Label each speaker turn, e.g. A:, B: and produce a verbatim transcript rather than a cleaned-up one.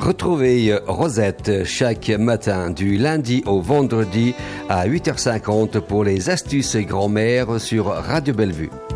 A: Retrouvez Rosette chaque matin du lundi au vendredi à huit heures cinquante pour les astuces grand-mère sur Radio Bellevue.